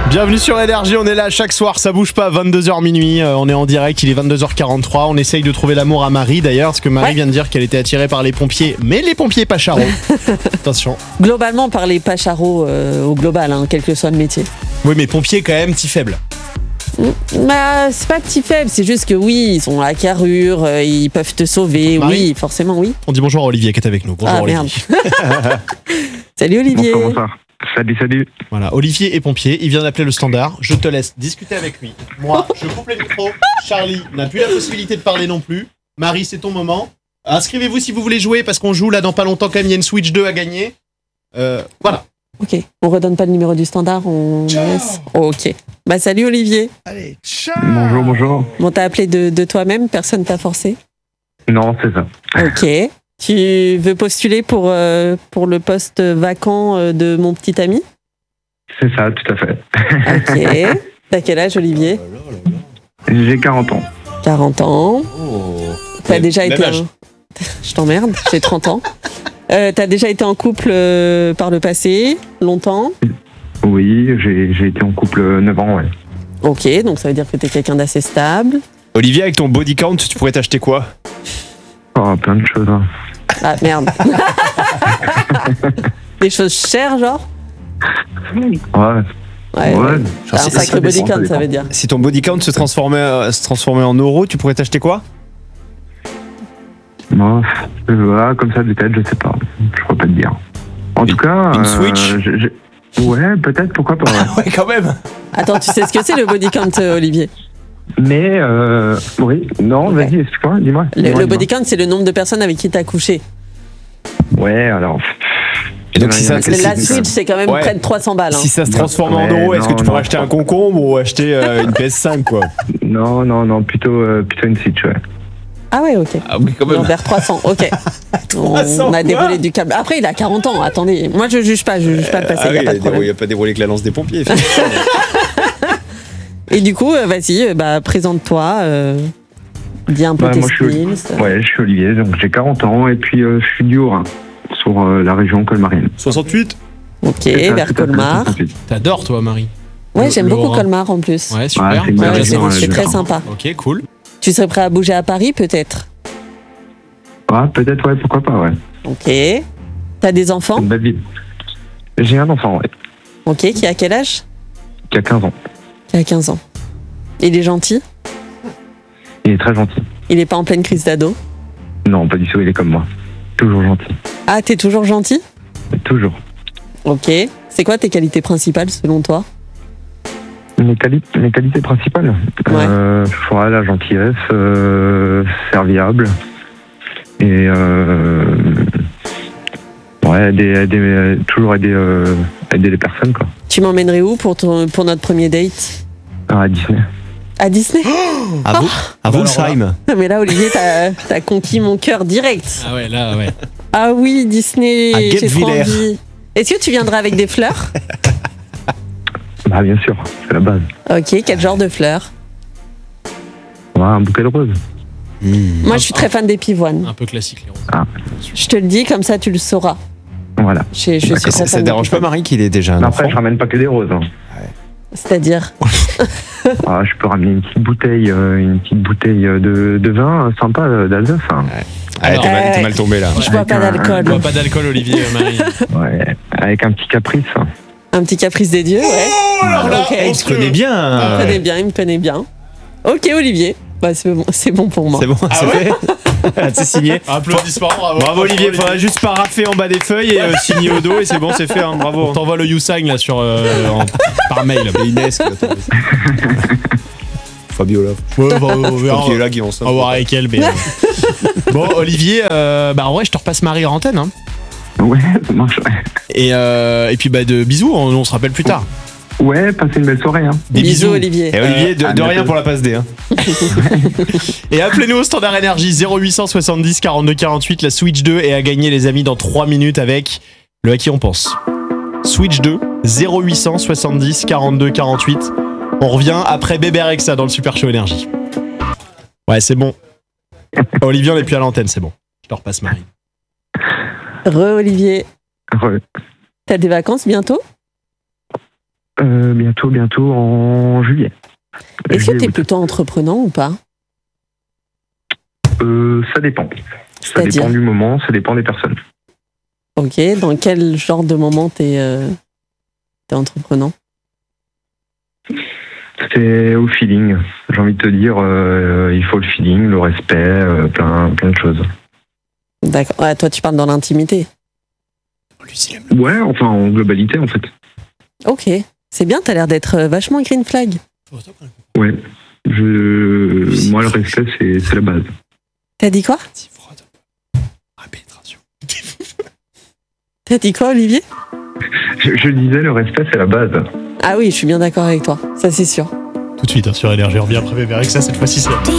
Bienvenue sur Énergie, on est là chaque soir, ça bouge pas, 22h minuit, on est en direct, il est 22h43, on essaye de trouver l'amour à Marie d'ailleurs, parce que Marie vient de dire qu'elle était attirée par les pompiers, mais les pompiers pas charros. Attention. Globalement, par les pacharros au global, quel que soit le métier. Oui, mais pompiers quand même, petit faible. Bah, c'est pas petit faible, c'est juste que oui, ils sont à la carrure, ils peuvent te sauver, Marie, oui, forcément, oui. On dit bonjour à Olivier qui est avec nous. Bonjour Olivier. Merde. Salut Olivier. Bonsoir. Salut. Voilà, Olivier est pompier, il vient d'appeler le standard, je te laisse discuter avec lui. Moi, je coupe les micros, Charlie n'a plus la possibilité de parler non plus. Marie, c'est ton moment. Inscrivez-vous si vous voulez jouer, parce qu'on joue là dans pas longtemps quand même, il y a une Switch 2 à gagner. Voilà. Ok, on redonne pas le numéro du standard, on laisse. Ok. Bah salut Olivier. Allez, ciao. Bonjour. Bon, t'as appelé de toi-même, personne t'a forcé? Non, c'est ça. Ok. Tu veux postuler pour le poste vacant de mon petit ami? C'est ça, tout à fait. Ok. T'as quel âge Olivier? J'ai 40 ans. 40 ans. T'as déjà été Je t'emmerde, j'ai 30 ans. T'as déjà été en couple par le passé, longtemps? Oui, j'ai été en couple 9 ans, ouais. Ok, donc ça veut dire que t'es quelqu'un d'assez stable. Olivier, avec ton body count, tu pourrais t'acheter quoi? Oh, plein de choses. Ah merde. Des choses chères, genre? Ouais. C'est un sacré body count, ça veut dire. Si ton body count se transformait en euros, tu pourrais t'acheter quoi? Bon, voilà, comme ça de tête, je sais pas. Je pourrais pas te dire. En tout cas... Une Switch Ouais, peut-être, pourquoi pas. Ouais, quand même. Attends, tu sais ce que c'est le body count, Olivier? Mais, oui, non, Ouais. vas-y, explique-moi, dis-moi. Le body count, c'est le nombre de personnes avec qui t'as couché. Ouais, alors... Et donc, si ça, La Switch, c'est quand même près de 300 balles. Si ça se transforme en euros, est-ce que tu pourrais acheter un concombre ou acheter une PS5, quoi? Non, plutôt une Switch, ouais. Ah ouais, ok. Ah oui, quand même. Vers 300, ok. 300, on a quoi déroulé du câble. Après, il a 40 ans, attendez. Moi, je juge pas le passé, il n'y a pas de problème. Il a pas déroulé que la lance des pompiers. Et du coup, vas-y, présente-toi. Dis un peu tes skills. Je suis Olivier, donc j'ai 40 ans et puis je suis du Haut-Rhin, sur la région colmarienne. 68. Ok, C'est ça, vers tout à fait, Colmar. 68. T'adores toi Marie? Ouais, j'aime Le beaucoup Haut-Rhin. Colmar en plus. Ouais, super. c'est une belle région, C'est très sympa. Ok, cool. Tu serais prêt à bouger à Paris, peut-être? Ah, peut-être, ouais, pourquoi pas, ouais. Ok. T'as des enfants? C'est une belle ville. J'ai un enfant, ouais, Ok, qui a quel âge? qui a 15 ans. Qui a 15 ans. Il est gentil? Il est très gentil. Il est pas en pleine crise d'ado? Non, pas du tout, il est comme moi. Toujours gentil. Ah, t'es toujours gentil? Toujours. Ok. C'est quoi tes qualités principales, selon toi? Mes qualités principales Ouais. la gentillesse, serviable. Et toujours aider les personnes, quoi. Tu m'emmènerais où pour notre premier date? À Disney. À Disney? À vous, Wolfsheim. Mais là, Olivier, t'as conquis mon cœur direct. Ah ouais, là, ouais. Ah oui, Disney, À j'ai trop Guebwiller. envie. Est-ce que tu viendras avec des fleurs? Bah, bien sûr, c'est la base. Ok, quel genre de fleurs? Ouais, un bouquet de roses. Moi, je suis très fan des pivoines. Un peu classique les roses. Je te le dis, comme ça, tu le sauras. Voilà. Je suis très fan Ça des dérange pas pivoines. Marie qu'il ait déjà un Après, enfant? je ramène pas que des roses. C'est-à-dire? Je peux ramener une petite bouteille de vin sympa d'Alsace. Allez, t'es mal tombé là. Je bois pas d'alcool. On boit pas d'alcool Olivier, Marie. Ouais, avec un petit caprice. Un petit caprice des dieux, ouais. Ok. Il se connaît bien. Il me connaît bien. Ok, Olivier. Bah, c'est bon pour moi. C'est bon, c'est fait. C'est signé. Applaudissements, Bravo Olivier, faudra juste paraffer en bas des feuilles et signer au dos et c'est bon, c'est fait, bravo. On t'envoie le YouSign là par mail. Et Inès, quoi, Fabio là. Ouais, on verra. Qui est là, qui en On va voir avec elle. Mais... Bon, Olivier, en vrai, je te repasse Marie à l'antenne. Hein. Ouais, ça marche. Et puis, de bisous, on se rappelle plus tard. Ouais, passez une belle soirée. Des Bisous, Olivier. Et Olivier, de bientôt. rien pour la passe D. Hein. Et appelez-nous au standard énergie 0870 42 48. La Switch 2 est à gagner, les amis, dans 3 minutes avec le À qui on pense. Switch 2, 0870 42 48. On revient après Bébé Rexa dans le Super Show Énergie. Ouais, c'est bon. Olivier, on n'est plus à l'antenne, c'est bon. Je te repasse Marie. Olivier. Ouais. T'as des vacances bientôt? Bientôt, bientôt en juillet. Est-ce que tu es plutôt entreprenant ou pas? Ça dépend. Ça C'est-à-dire dépend du moment, ça dépend des personnes. Ok, dans quel genre de moment t'es entreprenant? C'est au feeling. J'ai envie de te dire, il faut le feeling, le respect, plein de choses. D'accord. Ouais, toi, tu parles dans l'intimité. Ouais, enfin en globalité en fait. Ok, c'est bien, t'as l'air d'être vachement green flag. Ouais. Moi, le respect, c'est la base. T'as dit quoi? T'as dit quoi, Olivier? Je disais, le respect, c'est la base. Ah oui, je suis bien d'accord avec toi, ça c'est sûr. Tout de suite, sur Énergie, on revient après avec ça, cette fois-ci c'est...